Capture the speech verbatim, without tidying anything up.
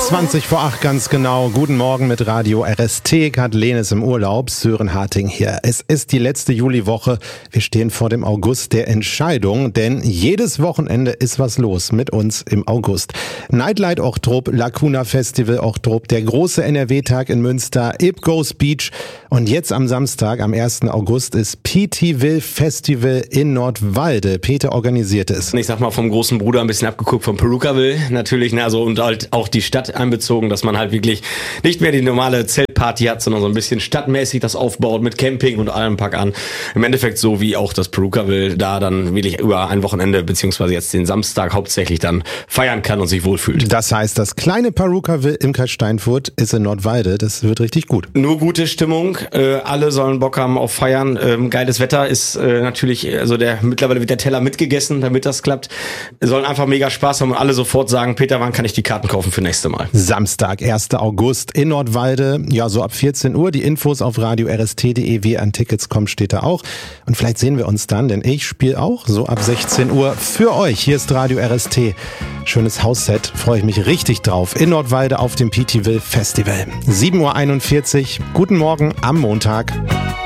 zwanzig vor acht ganz genau. Guten Morgen mit Radio R S T. Kathleen ist im Urlaub. Sören Harting hier. Es ist die letzte Juliwoche. Wir stehen vor dem August der Entscheidung, denn jedes Wochenende ist was los mit uns im August. Nightlight Ochtrup, Lacuna Festival Ochtrup, der große N R W-Tag in Münster, Ipgos Beach und jetzt am Samstag, am ersten August, ist Petieville Festival in Nordwalde. Peter organisiert es. Ich sag mal vom großen Bruder ein bisschen abgeguckt vom Perukaville natürlich, ne, also und halt auch die Stadt einbezogen, dass man halt wirklich nicht mehr die normale Zeltparty hat, sondern so ein bisschen stadtmäßig das aufbaut mit Camping und allem Pack an. Im Endeffekt so wie auch das Perukaville da dann wirklich über ein Wochenende beziehungsweise jetzt den Samstag hauptsächlich dann feiern kann und sich wohlfühlt. Das heißt, das kleine Perukaville im Kreis Steinfurt ist in Nordwalde. Das wird richtig gut. Nur gute Stimmung, äh, alle sollen Bock haben auf Feiern. Ähm, geiles Wetter ist äh, natürlich, also der mittlerweile wird der Teller mitgegessen, damit das klappt. Sollen einfach mega Spaß haben und alle sofort sagen, Peter, wann kann ich die Karten kaufen für nächste Mal? Samstag, ersten August in Nordwalde, ja so ab vierzehn Uhr. Die Infos auf radio r s t punkt d e, wie an Tickets kommt, steht da auch. Und vielleicht sehen wir uns dann, denn ich spiele auch so ab sechzehn Uhr für euch. Hier ist Radio R S T. Schönes Hausset, freue ich mich richtig drauf. In Nordwalde auf dem Petieville Festival. sieben Uhr einundvierzig, guten Morgen am Montag.